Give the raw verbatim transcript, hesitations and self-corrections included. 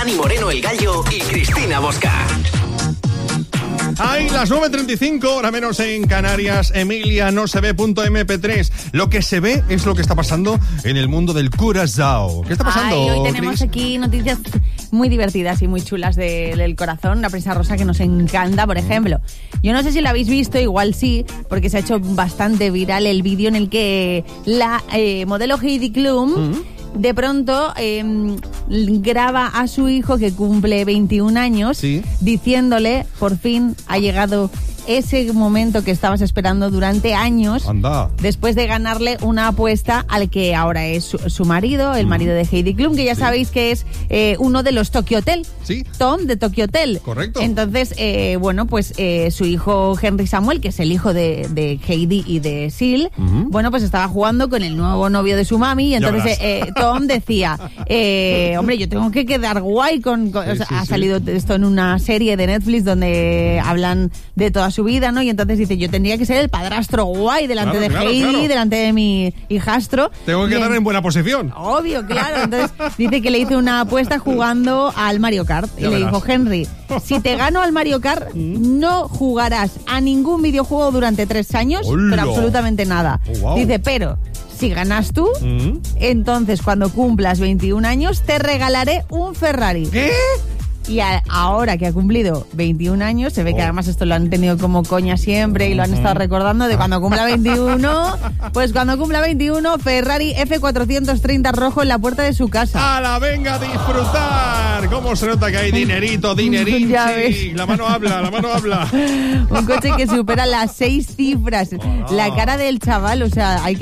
Dani Moreno el Gallo y Cristina Bosca. Ay, las nueve treinta y cinco, hora menos en Canarias. Emilia, no se ve punto eme pe tres. Lo que se ve es lo que está pasando en el mundo del Curazao. ¿Qué está pasando, Ay, hoy tenemos Chris? aquí noticias muy divertidas y muy chulas de, del corazón. Una prensa rosa que nos encanta, por ejemplo. Yo no sé si lo habéis visto, igual sí, porque se ha hecho bastante viral el vídeo en el que la eh, modelo Heidi Klum... ¿Mm? De pronto eh, graba a su hijo que cumple veintiún años, ¿sí? Diciéndole, por fin ha llegado ese momento que estabas esperando durante años. Anda. Después de ganarle una apuesta al que ahora es su, su marido, el marido de Heidi Klum, que ya sí. sabéis que es eh, uno de los Tokyo Hotel. Sí. Tom de Tokyo Hotel. Correcto. Entonces, eh, bueno, pues eh, su hijo Henry Samuel, que es el hijo de, de Heidi y de Seal, uh-huh. bueno, pues estaba jugando con el nuevo novio de su mami y entonces eh, Tom decía, eh, hombre, yo tengo que quedar guay con... con sí, o sea, sí, ha salido sí. esto en una serie de Netflix donde hablan de toda su vida, ¿no? Y entonces dice, yo tendría que ser el padrastro guay delante claro, de claro, Heidi, claro. delante de mi hijastro. Tengo que Bien. quedar en buena posición. Obvio, claro. Entonces dice que le hizo una apuesta jugando al Mario Kart. Ya y verás. Le dijo, Henry, si te gano al Mario Kart, no jugarás a ningún videojuego durante tres años, ¡Hola! Pero absolutamente nada. Oh, wow. Dice, pero... si ganas tú, ¿Mm? entonces cuando cumplas veintiún años te regalaré un Ferrari. ¿Qué? Y a, ahora que ha cumplido veintiún años, se ve oh. que además esto lo han tenido como coña siempre y lo han estado recordando de cuando cumpla veintiuno, pues cuando cumpla veintiuno, Ferrari F cuatrocientos treinta rojo en la puerta de su casa. ¡Hala, venga a disfrutar! ¿Cómo se nota que hay dinerito, dinerín? La mano habla, la mano habla. Un coche que supera las seis cifras. Oh, no. La cara del chaval, o sea, hay